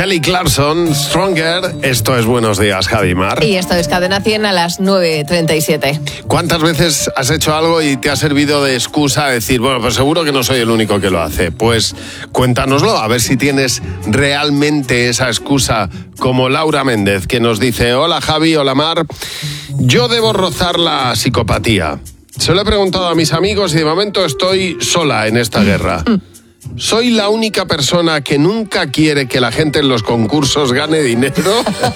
Kelly Clarkson, Stronger. Esto es Buenos Días, Javi Mar. Y esto es Cadena 100 a las 9:37. ¿Cuántas veces has hecho algo y te ha servido de excusa a decir, bueno, pues seguro que no soy el único que lo hace? Pues cuéntanoslo, a ver si tienes realmente esa excusa, como Laura Méndez, que nos dice: hola Javi, hola Mar, yo debo rozar la psicopatía. Se lo he preguntado a mis amigos y de momento estoy sola en esta guerra. ¿Soy la única persona que nunca quiere que la gente en los concursos gane dinero?